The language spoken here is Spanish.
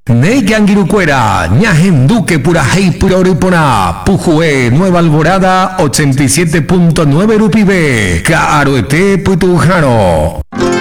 Neigangirucuera, Ñajenduque, Purajei, Puroripona, Pujue, Nueva Alborada, 87.9 Rupibe, Caroete, Putujano.